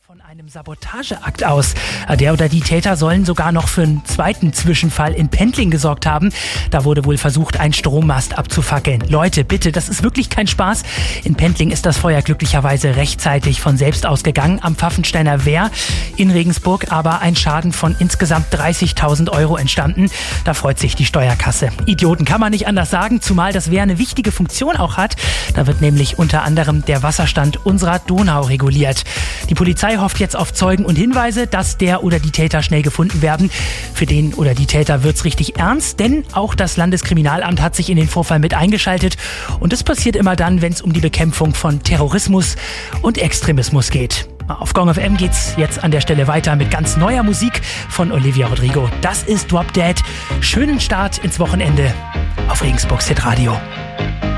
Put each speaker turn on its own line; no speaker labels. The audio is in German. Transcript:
Von einem Sabotageakt aus. Der oder die Täter sollen sogar noch für einen zweiten Zwischenfall in Pendling gesorgt haben. Da wurde wohl versucht, einen Strommast abzufackeln. Leute, bitte, das ist wirklich kein Spaß. In Pendling ist das Feuer glücklicherweise rechtzeitig von selbst ausgegangen. Am Pfaffensteiner Wehr in Regensburg aber ein Schaden von insgesamt 30.000 Euro entstanden. Da freut sich die Steuerkasse. Idioten kann man nicht anders sagen, zumal das Wehr eine wichtige Funktion auch hat. Da wird nämlich unter anderem der Wasserstand unserer Donau reguliert. Die Polizei hofft jetzt auf Zeugen und Hinweise, dass der oder die Täter schnell gefunden werden. Für den oder die Täter wird's richtig ernst, denn auch das Landeskriminalamt hat sich in den Vorfall mit eingeschaltet. Und das passiert immer dann, wenn es um die Bekämpfung von Terrorismus und Extremismus geht. Auf Gong FM geht's jetzt an der Stelle weiter mit ganz neuer Musik von Olivia Rodrigo. Das ist Drop Dead. Schönen Start ins Wochenende auf Regensburgs Hitradio.